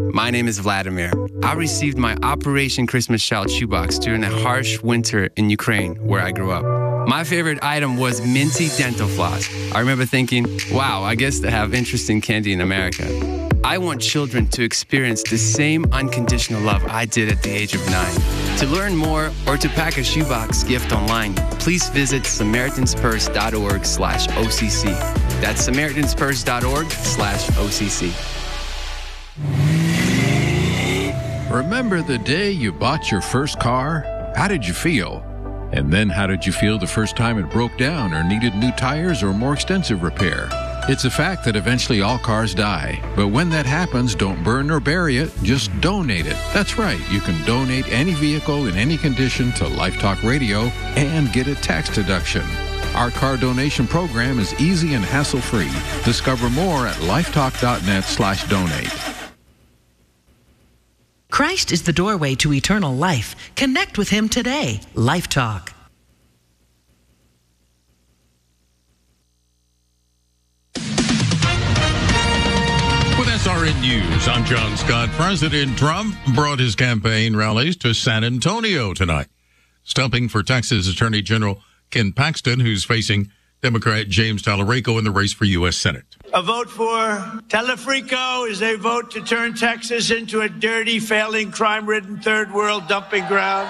My name is Vladimir. I received my Operation Christmas Child shoebox during a harsh winter in Ukraine, where I grew up. My favorite item was minty dental floss. I remember thinking, wow, I guess they have interesting candy in America. I want children to experience the same unconditional love I did at the age of 9. To learn more or to pack a shoebox gift online, please visit SamaritanSpurs.org/OCC. That's SamaritanSpurs.org/OCC. Remember the day you bought your first car? How did you feel? And then how did you feel the first time it broke down or needed new tires or more extensive repair? It's a fact that eventually all cars die. But when that happens, don't burn or bury it, just donate it. That's right, you can donate any vehicle in any condition to Life Talk Radio and get a tax deduction. Our car donation program is easy and hassle-free. Discover more at lifetalk.net/donate. Christ is the doorway to eternal life. Connect with Him today. Life Talk. With SRN News, I'm John Scott. President Trump brought his campaign rallies to San Antonio tonight, stumping for Texas Attorney General Ken Paxton, who's facing Democrat James Talarico in the race for U.S. Senate. A vote for Talarico is a vote to turn Texas into a dirty, failing, crime-ridden third world dumping ground.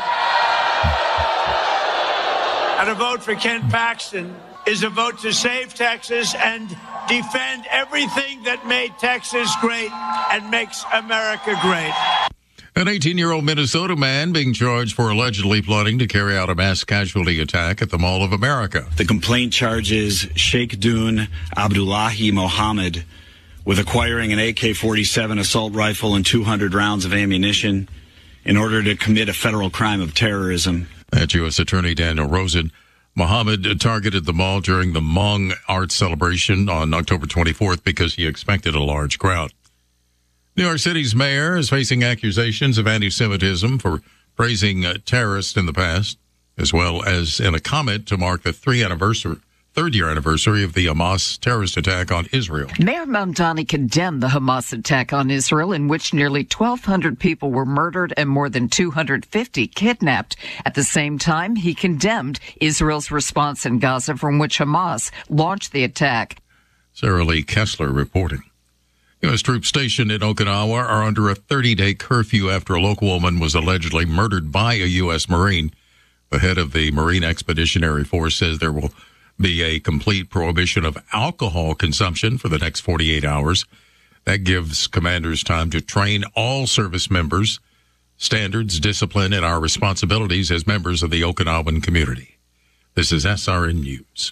And a vote for Ken Paxton is a vote to save Texas and defend everything that made Texas great and makes America great. An 18-year-old Minnesota man being charged for allegedly plotting to carry out a mass casualty attack at the Mall of America. The complaint charges Sheikh Dun Abdullahi Mohammed with acquiring an AK-47 assault rifle and 200 rounds of ammunition in order to commit a federal crime of terrorism. That's U.S. Attorney Daniel Rosen. Mohammed targeted the mall during the Hmong Art Celebration on October 24th because he expected a large crowd. New York City's mayor is facing accusations of anti-Semitism for praising terrorists in the past, as well as in a comment to mark the third-year anniversary of the Hamas terrorist attack on Israel. Mayor Mamdani condemned the Hamas attack on Israel, in which nearly 1,200 people were murdered and more than 250 kidnapped. At the same time, he condemned Israel's response in Gaza, from which Hamas launched the attack. Sarah Lee Kessler reporting. U.S. troops stationed in Okinawa are under a 30-day curfew after a local woman was allegedly murdered by a U.S. Marine. The head of the Marine Expeditionary Force says there will be a complete prohibition of alcohol consumption for the next 48 hours. That gives commanders time to train all service members, standards, discipline, and our responsibilities as members of the Okinawan community. This is SRN News.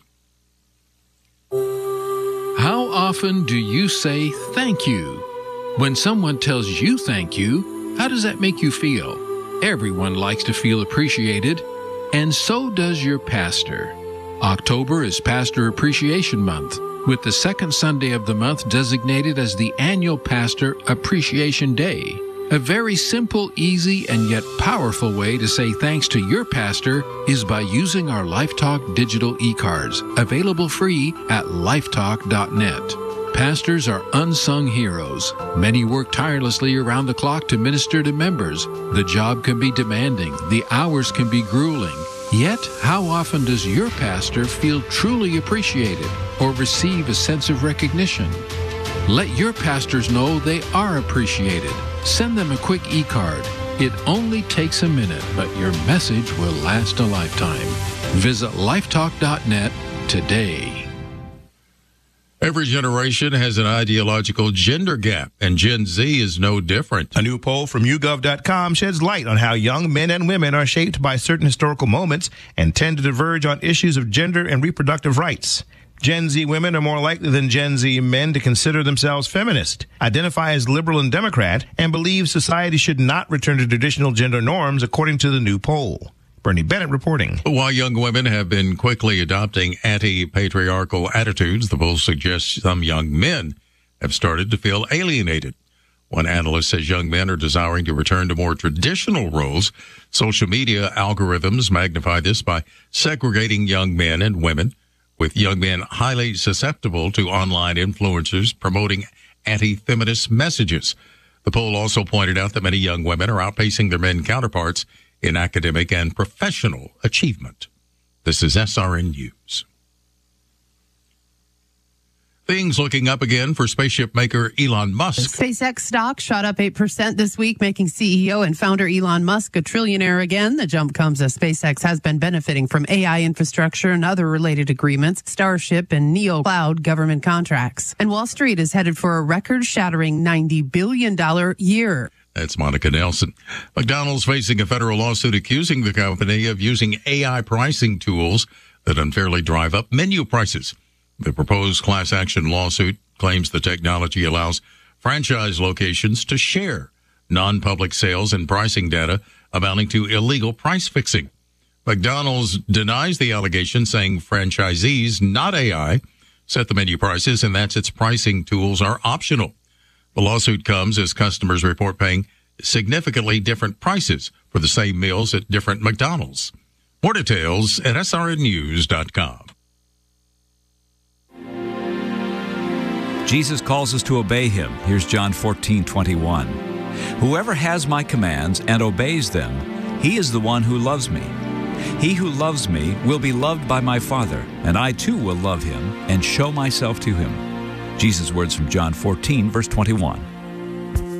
How often do you say thank you? When someone tells you thank you, how does that make you feel? Everyone likes to feel appreciated, and so does your pastor. October is Pastor Appreciation Month, with the second Sunday of the month designated as the annual Pastor Appreciation Day. A very simple, easy, and yet powerful way to say thanks to your pastor is by using our LifeTalk digital e-cards, available free at lifetalk.net. Pastors are unsung heroes. Many work tirelessly around the clock to minister to members. The job can be demanding. The hours can be grueling. Yet, how often does your pastor feel truly appreciated or receive a sense of recognition? Let your pastors know they are appreciated. Send them a quick e-card. It only takes a minute, but your message will last a lifetime. Visit lifetalk.net today. Every generation has an ideological gender gap, and Gen Z is no different. A new poll from YouGov.com sheds light on how young men and women are shaped by certain historical moments and tend to diverge on issues of gender and reproductive rights. Gen Z women are more likely than Gen Z men to consider themselves feminist, identify as liberal and Democrat, and believe society should not return to traditional gender norms, according to the new poll. Bernie Bennett reporting. While young women have been quickly adopting anti-patriarchal attitudes, the poll suggests some young men have started to feel alienated. One analyst says young men are desiring to return to more traditional roles. Social media algorithms magnify this by segregating young men and women, with young men highly susceptible to online influencers promoting anti-feminist messages. The poll also pointed out that many young women are outpacing their men counterparts in academic and professional achievement. This is SRN News. Things looking up again for spaceship maker Elon Musk. SpaceX stock shot up 8% this week, making CEO and founder Elon Musk a trillionaire again. The jump comes as SpaceX has been benefiting from AI infrastructure and other related agreements, Starship and Neo Cloud government contracts. And Wall Street is headed for a record-shattering $90 billion year. That's Monica Nelson. McDonald's facing a federal lawsuit accusing the company of using AI pricing tools that unfairly drive up menu prices. The proposed class action lawsuit claims the technology allows franchise locations to share non-public sales and pricing data amounting to illegal price fixing. McDonald's denies the allegation, saying franchisees, not AI, set the menu prices and that its pricing tools are optional. The lawsuit comes as customers report paying significantly different prices for the same meals at different McDonald's. More details at srnnews.com. Jesus calls us to obey him. Here's John 14:21. Whoever has my commands and obeys them, he is the one who loves me. He who loves me will be loved by my Father, and I too will love him and show myself to him. Jesus' words from John 14, verse 21.